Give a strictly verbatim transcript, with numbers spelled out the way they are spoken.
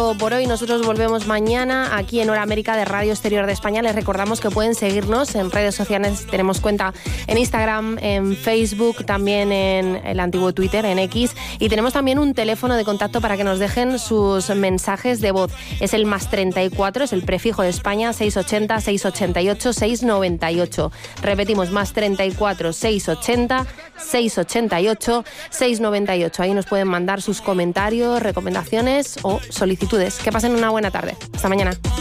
todo por hoy. Nosotros volvemos mañana aquí en Hora América de Radio Exterior de España. Les recordamos que pueden seguirnos en redes sociales. Tenemos cuenta en Instagram, en Facebook, también en el antiguo Twitter, en X. Y tenemos también un teléfono de contacto para que nos dejen sus mensajes de voz. Es el más treinta y cuatro, es el prefijo de España, seiscientos ochenta, seiscientos ochenta y ocho, seiscientos noventa y ocho. Repetimos, más treinta y cuatro, seiscientos ochenta, seiscientos ochenta y ocho, seiscientos noventa y ocho. Ahí nos pueden mandar sus comentarios, recomendaciones o solicitudes. Que pasen una buena tarde. Hasta mañana.